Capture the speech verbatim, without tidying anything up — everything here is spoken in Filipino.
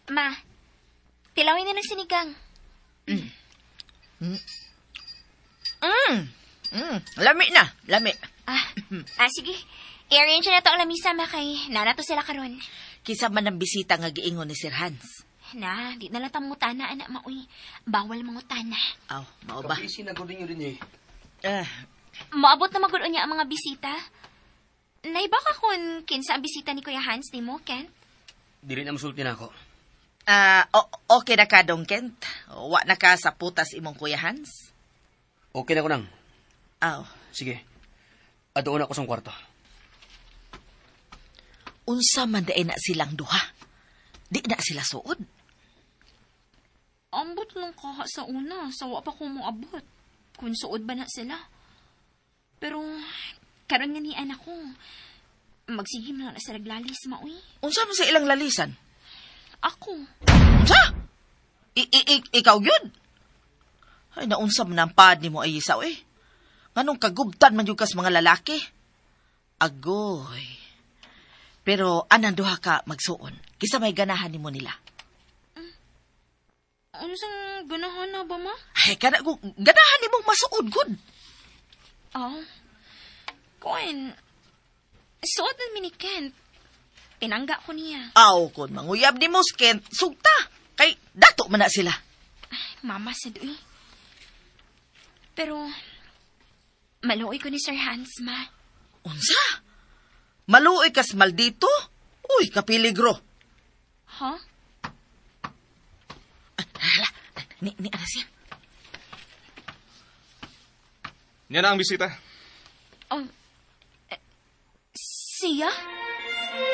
Ma, tilawin na ng sinigang. Mm. Mm. Mm. Mm. Lami na, lami. Ah, ah sige. I-arrange na to ang lamisa, ma, kay nana to sila karon. Kisa man ang bisita nga giingon ni Sir Hans. Na, di na lang tamutana, anak, maoy. Bawal mangutana. Aw, mao ba? Kapisi na ko din yun din eh. Ah, Maabot na magod niya ang mga bisita. Naiba ka kung kinsa ang bisita ni Kuya Hans ni mo, Ken? Di rin na masulti na ako. ah, o- okay na ka, Dong Kent? Wa na ka sa putas imong Kuya Hans? Okay na ko nang. Aw, Sige. Adoon ako sa kwarto. unsa man daay na silang duha? Di na sila suod. Ambot lang kaha sa una. Sawa pa ko mo abot. Kung suod ba na sila. Pero, karon nga ni anak ko. Magsigim na na sa naglalis, maoy. Unsa man sa ilang lalisan? Ako. Unsa? I- i- i- ikaw yun? Ay, naunsa man ang pad ni mo ay isaw eh. Nganong kagubtan man yung kas mga lalaki? Agoy. Pero anang duha ka magsuon? Kisa may ganahan ni mo nila. Ano sang ganahan na ba, ma? Ay, kana ko, ganahan ni mong masuod, good. Oh. Kuan. Suot na mini Kent. Pinangga ko niya. Aw, kun manguyab ni mo, Kent, sugta. Kay, dato man na sila. Mama sa doy. Pero, maluoy ko ni Sir Hans, ma. Unsa? Maluoy kas maldito? Uy, kapiligro. Ha? Hala, ni, ni, ano siya? Yan na ang bisita. Oh, eh, siya?